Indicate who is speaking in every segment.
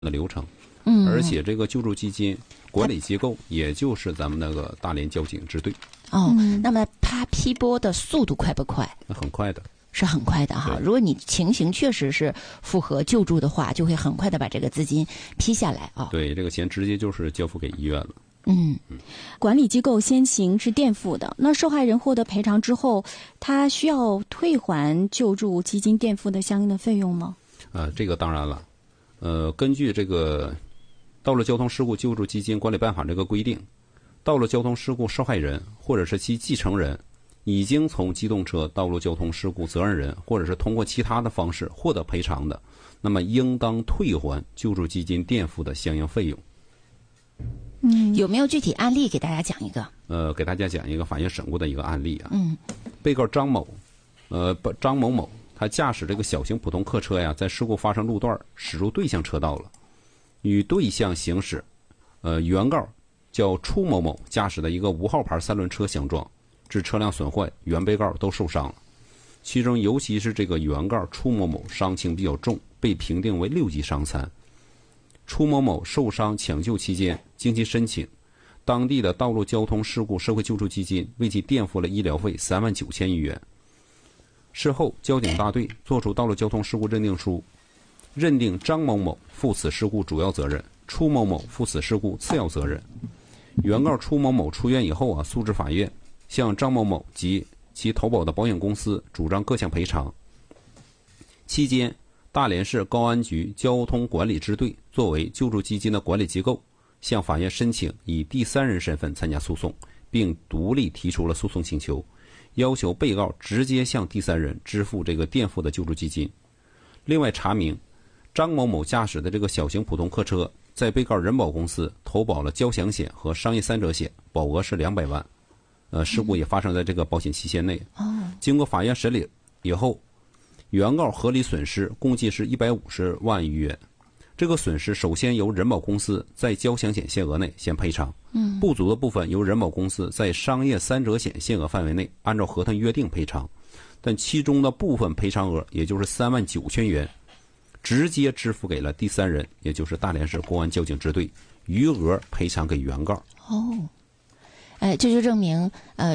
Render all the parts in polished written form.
Speaker 1: 的流程。而且这个救助基金管理机构也就是咱们那个大连交警支队。
Speaker 2: 那么它批拨的速度快不快？
Speaker 1: 很快的。
Speaker 2: 是很快的哈。如果你情形确实是符合救助的话，就会很快的把这个资金批下来啊。
Speaker 1: 对，这个钱直接就是交付给医院了。
Speaker 3: 管理机构先行是垫付的，那受害人获得赔偿之后，他需要退还救助基金垫付的相应的费用吗？
Speaker 1: 这个当然了。根据这个《道路交通事故救助基金管理办法》这个规定，道路交通事故受害人或者是其继承人已经从机动车道路交通事故责任人或者是通过其他的方式获得赔偿的，那么应当退还救助基金垫付的相应费用。
Speaker 2: 有没有具体案例给大家讲一个？
Speaker 1: 给大家讲一个法院审过的一个案例啊。被告张某某他驾驶这个小型普通客车呀，在事故发生路段驶入对向车道了，与对向行驶原告叫初某某驾驶的一个5号牌3轮车相撞，致车辆损坏，原被告都受伤了。其中尤其是这个原告初某某伤情比较重，被评定为6级伤残。初某某受伤抢救期间，经其申请，当地的道路交通事故社会救助基金为其垫付了医疗费39000余元。事后，交警大队作出道路交通事故认定书，认定张某某负此事故主要责任，初某某负此事故次要责任。原告初某某出院以后诉至法院，向张某某及其投保的保险公司主张各项赔偿。期间，大连市公安局交通管理支队作为救助基金的管理机构，向法院申请以第三人身份参加诉讼，并独立提出了诉讼请求，要求被告直接向第三人支付这个垫付的救助基金。另外查明，张某某驾驶的这个小型普通客车在被告人保公司投保了交强险和商业3者险，保额是200万。事故也发生在这个保险期限内。经过法院审理以后，原告合理损失共计是150万余元。这个损失首先由人保公司在交强险限额内先赔偿，不足的部分由人保公司在商业3者险限额范围内按照合同约定赔偿，但其中的部分赔偿额也就是39000元，直接支付给了第三人，也就是大连市公安交警支队，余额赔偿给原告。
Speaker 2: 这就证明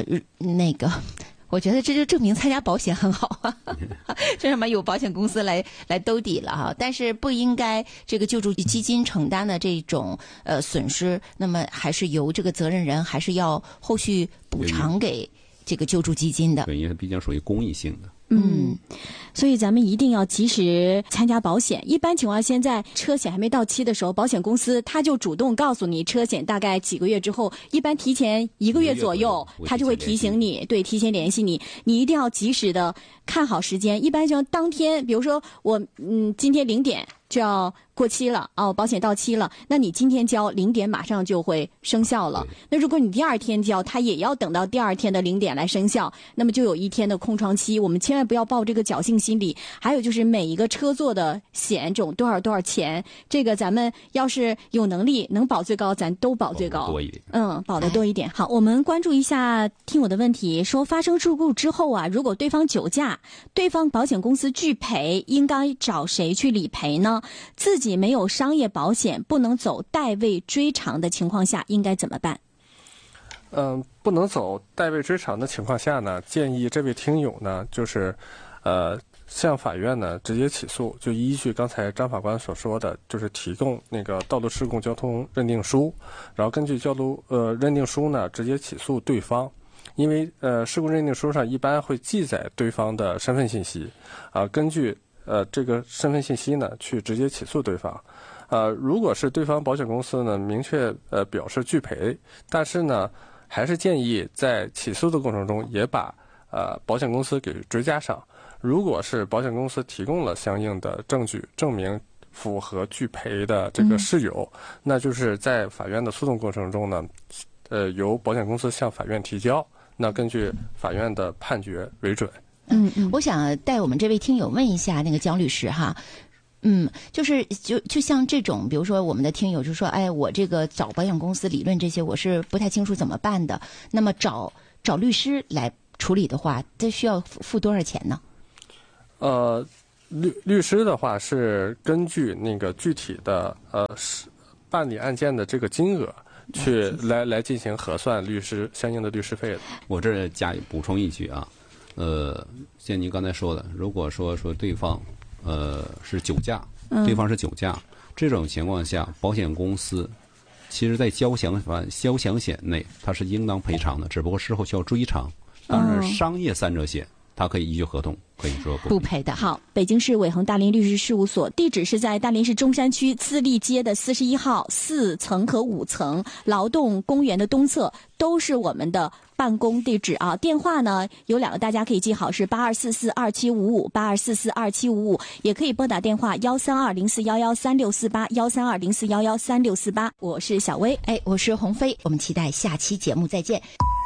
Speaker 2: 我觉得这就证明参加保险很好啊，这什么有保险公司来兜底了哈，但是不应该这个救助基金承担的这种损失，那么还是由这个责任人还是要后续补偿给这个救助基金的。
Speaker 1: 对，因为它毕竟属于公益性的。
Speaker 3: 所以咱们一定要及时参加保险。一般情况，现在车险还没到期的时候，保险公司他就主动告诉你，车险大概几个月之后，一般提前1个月左右，他就会提醒你，对，提前联系你。你一定要及时的看好时间。一般就当天，比如说我今天0点就要过期了保险到期了，那你今天交0点马上就会生效了。那如果你第二天交，它也要等到第二天的0点来生效，那么就有1天的空窗期。我们千万不要抱这个侥幸心理。还有就是每一个车座的险种多少钱，这个咱们要是有能力能保最高，咱都保最高，保得多一点。好，我们关注一下听友的问题，说发生事故之后如果对方酒驾，对方保险公司拒赔，应该找谁去理赔呢？自己没有商业保险，不能走代位追偿的情况下，应该怎么办？
Speaker 4: 不能走代位追偿的情况下呢，建议这位听友呢，就是向法院呢直接起诉，就依据刚才张法官所说的，就是提供那个道路事故交通认定书，然后根据认定书呢直接起诉对方。因为事故认定书上一般会记载对方的身份信息根据这个身份信息呢去直接起诉对方。如果是对方保险公司呢明确表示拒赔，但是呢还是建议在起诉的过程中也把保险公司给追加上。如果是保险公司提供了相应的证据证明符合拒赔的这个事由，那就是在法院的诉讼过程中呢由保险公司向法院提交，那根据法院的判决为准。
Speaker 2: 我想带我们这位听友问一下那个姜律师哈，就像这种，比如说我们的听友就说，我这个找保险公司理论这些，我是不太清楚怎么办的。那么找律师来处理的话，这需要付多少钱呢？
Speaker 4: 律师的话是根据那个具体的办理案件的这个金额去来进行核算相应的律师费的。
Speaker 1: 我这儿补充一句啊，像您刚才说的，如果说对方是酒驾，对方是酒驾，这种情况下，保险公司其实在交强险内它是应当赔偿的，只不过事后需要追偿。当然，商业三者险它可以依据合同可以说
Speaker 2: 不赔的。
Speaker 3: 好，北京市伟恒大林律师事务所，地址是在大连市中山区自立街的41号4层和5层，劳动公园的东侧，都是我们的办公地址啊。电话呢有2个，大家可以记好，是82442755，82442755，也可以拨打电话13204113648，13204113648。我是小薇，
Speaker 2: 我是鸿飞，我们期待下期节目再见。